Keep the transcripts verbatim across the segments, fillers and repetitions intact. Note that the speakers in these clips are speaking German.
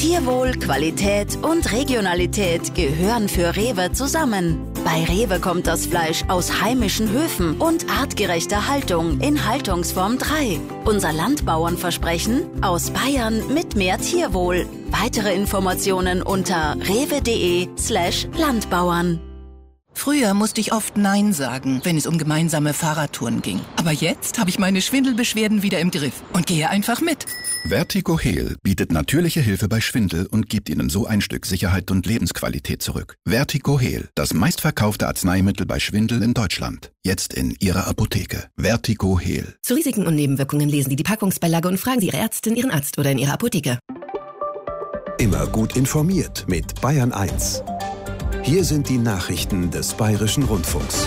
Tierwohl, Qualität und Regionalität gehören für Rewe zusammen. Bei Rewe kommt das Fleisch aus heimischen Höfen und artgerechter Haltung in Haltungsform drei. Unser Landbauernversprechen: aus Bayern mit mehr Tierwohl. Weitere Informationen unter rewe.de slash Landbauern. Früher musste ich oft Nein sagen, wenn es um gemeinsame Fahrradtouren ging. Aber jetzt habe ich meine Schwindelbeschwerden wieder im Griff und gehe einfach mit. Vertigo Heal bietet natürliche Hilfe bei Schwindel und gibt Ihnen so ein Stück Sicherheit und Lebensqualität zurück. Vertigo Heal, das meistverkaufte Arzneimittel bei Schwindel in Deutschland. Jetzt in Ihrer Apotheke. Vertigo Heal. Zu Risiken und Nebenwirkungen lesen Sie die Packungsbeilage und fragen Sie Ihre Ärztin, Ihren Arzt oder in Ihrer Apotheke. Immer gut informiert mit Bayern eins. Hier sind die Nachrichten des Bayerischen Rundfunks.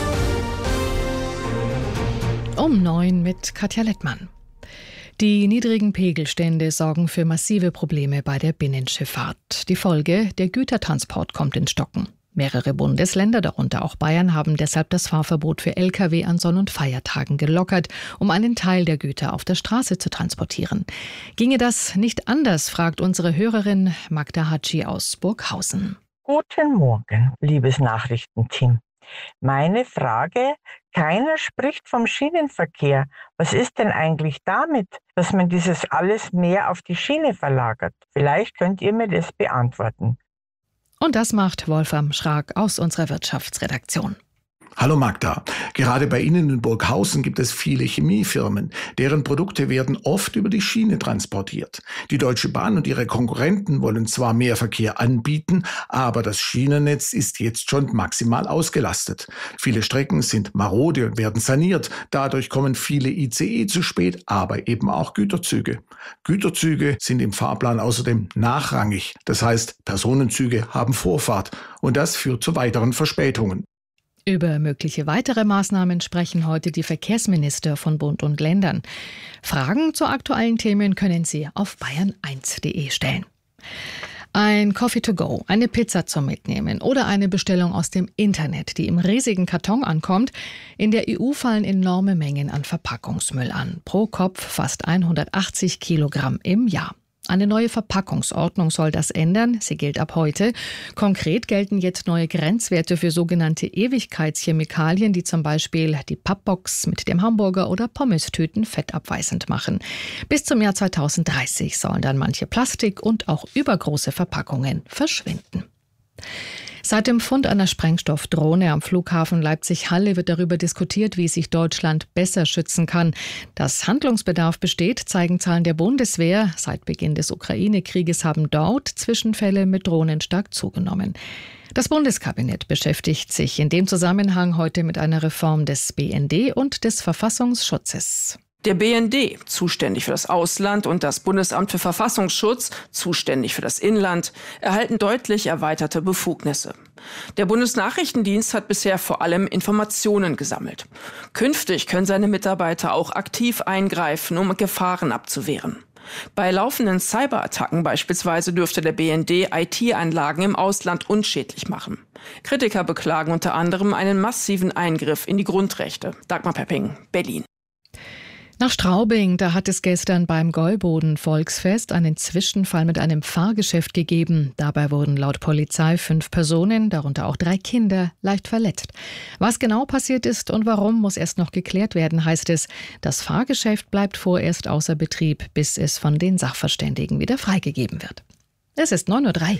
Um neun mit Katja Lettmann. Die niedrigen Pegelstände sorgen für massive Probleme bei der Binnenschifffahrt. Die Folge: der Gütertransport kommt ins Stocken. Mehrere Bundesländer, darunter auch Bayern, haben deshalb das Fahrverbot für L K W an Sonn- und Feiertagen gelockert, um einen Teil der Güter auf der Straße zu transportieren. Ginge das nicht anders, fragt unsere Hörerin Magda Hatschi aus Burghausen. Guten Morgen, liebes Nachrichtenteam. Meine Frage: Keiner spricht vom Schienenverkehr. Was ist denn eigentlich damit, dass man dieses alles mehr auf die Schiene verlagert? Vielleicht könnt ihr mir das beantworten. Und das macht Wolfram Schrag aus unserer Wirtschaftsredaktion. Hallo Magda. Gerade bei Ihnen in Burghausen gibt es viele Chemiefirmen. Deren Produkte werden oft über die Schiene transportiert. Die Deutsche Bahn und ihre Konkurrenten wollen zwar mehr Verkehr anbieten, aber das Schienennetz ist jetzt schon maximal ausgelastet. Viele Strecken sind marode und werden saniert. Dadurch kommen viele I C E zu spät, aber eben auch Güterzüge. Güterzüge sind im Fahrplan außerdem nachrangig. Das heißt, Personenzüge haben Vorfahrt und das führt zu weiteren Verspätungen. Über mögliche weitere Maßnahmen sprechen heute die Verkehrsminister von Bund und Ländern. Fragen zu aktuellen Themen können Sie auf bayern eins punkt de stellen. Ein Coffee to go, eine Pizza zum Mitnehmen oder eine Bestellung aus dem Internet, die im riesigen Karton ankommt. In der E U fallen enorme Mengen an Verpackungsmüll an. Pro Kopf fast hundertachtzig Kilogramm im Jahr. Eine neue Verpackungsordnung soll das ändern. Sie gilt ab heute. Konkret gelten jetzt neue Grenzwerte für sogenannte Ewigkeitschemikalien, die zum Beispiel die Pappbox mit dem Hamburger oder Pommestüten fettabweisend machen. Bis zum Jahr zweitausenddreißig sollen dann manche Plastik- und auch übergroße Verpackungen verschwinden. Seit dem Fund einer Sprengstoffdrohne am Flughafen Leipzig-Halle wird darüber diskutiert, wie sich Deutschland besser schützen kann. Dass Handlungsbedarf besteht, zeigen Zahlen der Bundeswehr. Seit Beginn des Ukraine-Krieges haben dort Zwischenfälle mit Drohnen stark zugenommen. Das Bundeskabinett beschäftigt sich in dem Zusammenhang heute mit einer Reform des B N D und des Verfassungsschutzes. Der B N D, zuständig für das Ausland, und das Bundesamt für Verfassungsschutz, zuständig für das Inland, erhalten deutlich erweiterte Befugnisse. Der Bundesnachrichtendienst hat bisher vor allem Informationen gesammelt. Künftig können seine Mitarbeiter auch aktiv eingreifen, um Gefahren abzuwehren. Bei laufenden Cyberattacken beispielsweise dürfte der B N D I T-Anlagen im Ausland unschädlich machen. Kritiker beklagen unter anderem einen massiven Eingriff in die Grundrechte. Dagmar Pepping, Berlin. Nach Straubing, da hat es gestern beim Gäuboden-Volksfest einen Zwischenfall mit einem Fahrgeschäft gegeben. Dabei wurden laut Polizei fünf Personen, darunter auch drei Kinder, leicht verletzt. Was genau passiert ist und warum, muss erst noch geklärt werden, heißt es. Das Fahrgeschäft bleibt vorerst außer Betrieb, bis es von den Sachverständigen wieder freigegeben wird. Es ist neun Uhr drei.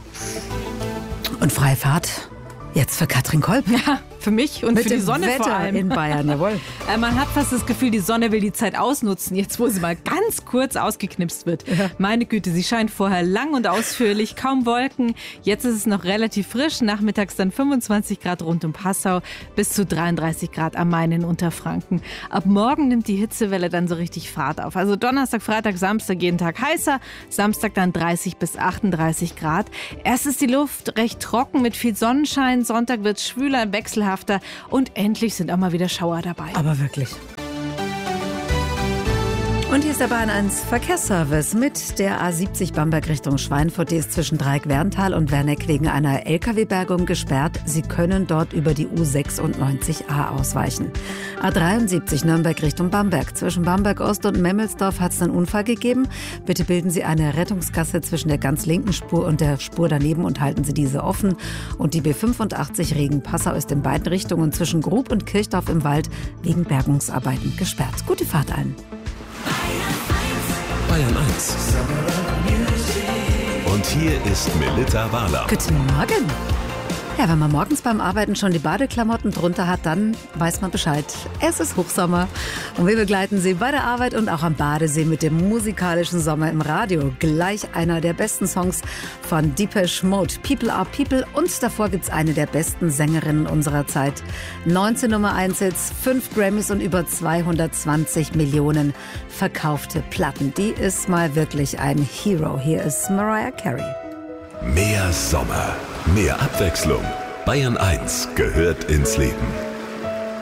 Und Freifahrt? Jetzt für Katrin Kolb. Ja, für mich und Mit für die dem Sonne Wetter vor allem. in Bayern, jawohl. Äh, Man hat fast das Gefühl, die Sonne will die Zeit ausnutzen, jetzt wo sie mal ganz kurz ausgeknipst wird. Ja. Meine Güte, sie scheint vorher lang und ausführlich, kaum Wolken. Jetzt ist es noch relativ frisch, nachmittags dann fünfundzwanzig Grad rund um Passau, bis zu dreiunddreißig Grad am Main in Unterfranken. Ab morgen nimmt die Hitzewelle dann so richtig Fahrt auf. Also Donnerstag, Freitag, Samstag jeden Tag heißer, Samstag dann dreißig bis achtunddreißig Grad. Erst ist die Luft recht trocken mit viel Sonnenschein, Sonntag wird es schwüler, wechselhafter und endlich sind auch mal wieder Schauer dabei. Aber wirklich. Und hier ist der Bayern eins Verkehrsservice mit der A siebzig Bamberg Richtung Schweinfurt. Die ist zwischen Dreieck-Werntal und Werneck wegen einer L K W-Bergung gesperrt. Sie können dort über die U sechsundneunzig A ausweichen. A dreiundsiebzig Nürnberg Richtung Bamberg. Zwischen Bamberg Ost und Memmelsdorf hat es einen Unfall gegeben. Bitte bilden Sie eine Rettungsgasse zwischen der ganz linken Spur und der Spur daneben und halten Sie diese offen. Und die B fünfundachtzig Regen-Passau ist in beiden Richtungen zwischen Grub und Kirchdorf im Wald wegen Bergungsarbeiten gesperrt. Gute Fahrt allen. Bayern eins. Und hier ist Melitta Wahler. Guten Morgen. Ja, wenn man morgens beim Arbeiten schon die Badeklamotten drunter hat, dann weiß man Bescheid. Es ist Hochsommer und wir begleiten Sie bei der Arbeit und auch am Badesee mit dem musikalischen Sommer im Radio. Gleich einer der besten Songs von Depeche Mode, People Are People. Und davor gibt's eine der besten Sängerinnen unserer Zeit. neunzehn Nummer eins Hits, fünf Grammys und über zweihundertzwanzig Millionen verkaufte Platten. Die ist mal wirklich ein Hero. Hier ist Mariah Carey. Mehr Sommer, mehr Abwechslung. Bayern eins gehört ins Leben.